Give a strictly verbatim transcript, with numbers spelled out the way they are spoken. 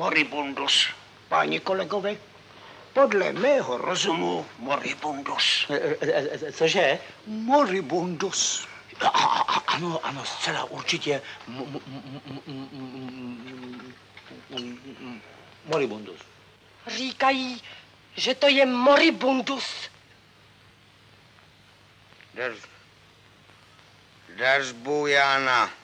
Moribundus. Páni kolegové, podle mého rozumu moribundus. Cože? Moribundus. A, a, ano, ano, zcela určitě. Moribundus. Říkají, že to je moribundus. Drž, drž bujana.